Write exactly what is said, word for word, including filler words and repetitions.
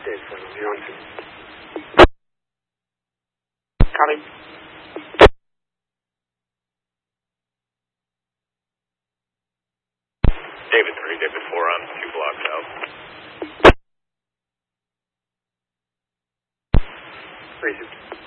Dave seven, zero two. Copy. David three, David four on two blocks out. Three two.